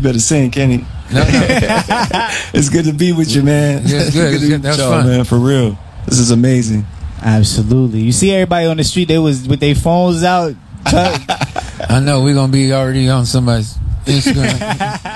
better sing, Kenny. No. It's good to be with you, man. Yeah, it's good. To be with That was y'all, fun. man. For real. This is amazing. Absolutely. You see everybody on the street, they was with their phones out. I know we're gonna be already on somebody's Instagram.